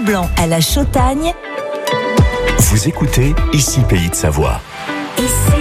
blanc à la Chautagne. Vous écoutez Ici Pays de Savoie. Ici